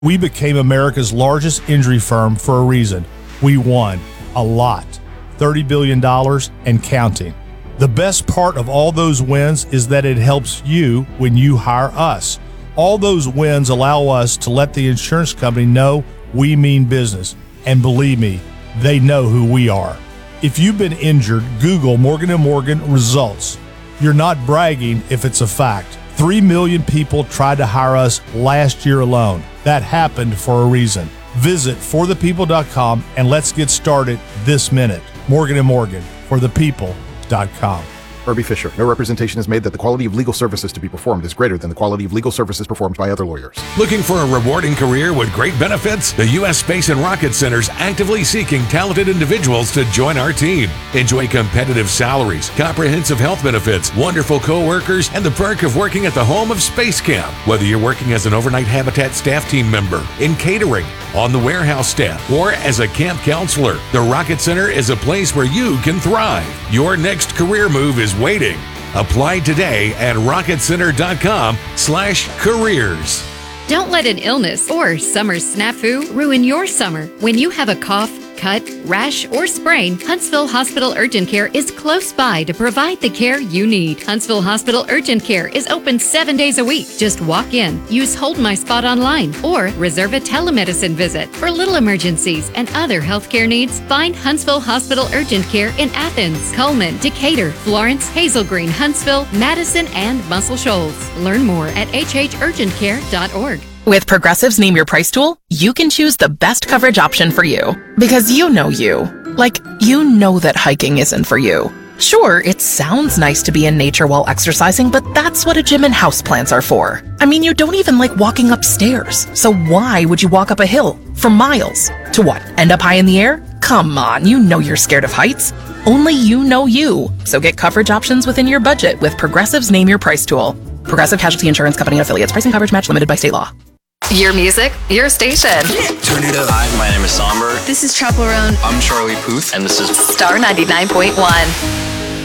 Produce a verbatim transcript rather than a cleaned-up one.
We became America's largest injury firm for a reason. We won a lot, thirty billion dollars and counting. The best part of all those wins is that it helps you when you hire us. All those wins allow us to let the insurance company know we mean business. And believe me, they know who we are. If you've been injured, Google Morgan and Morgan results. You're not bragging if it's a fact. Three million people tried to hire us last year alone. That happened for a reason. Visit for the people dot com and let's get started this minute. Morgan and Morgan, for the people dot com. Irby Fisher. No representation is made that the quality of legal services to be performed is greater than the quality of legal services performed by other lawyers. Looking for a rewarding career with great benefits? The U S Space and Rocket Center is actively seeking talented individuals to join our team. Enjoy competitive salaries, comprehensive health benefits, wonderful co-workers, and the perk of working at the home of Space Camp. Whether you're working as an overnight Habitat staff team member, in catering, on the warehouse staff, or as a camp counselor, the Rocket Center is a place where you can thrive. Your next career move is waiting. Apply today at rocketcenter.com slash careers. Don't let an illness or summer snafu ruin your summer. When you have a cough, cut, rash, or sprain, Huntsville Hospital Urgent Care is close by to provide the care you need. Huntsville Hospital Urgent Care is open seven days a week. Just walk in, use Hold My Spot online, or reserve a telemedicine visit. For little emergencies and other healthcare needs, find Huntsville Hospital Urgent Care in Athens, Coleman, Decatur, Florence, Hazel Green, Huntsville, Madison, and Muscle Shoals. Learn more at h h urgent care dot org. With Progressive's Name Your Price tool, you can choose the best coverage option for you. Because you know you. Like, you know that hiking isn't for you. Sure, it sounds nice to be in nature while exercising, but that's what a gym and houseplants are for. I mean, you don't even like walking upstairs. So why would you walk up a hill for miles? To what, end up high in the air? Come on, you know you're scared of heights. Only you know you. So get coverage options within your budget with Progressive's Name Your Price tool. Progressive Casualty Insurance Company and affiliates. Pricing coverage match limited by state law. Your music, your station. Turn it up. Hi, my name is Somber. This is Chaperone. I'm Charlie Puth. And this is Star ninety-nine point one.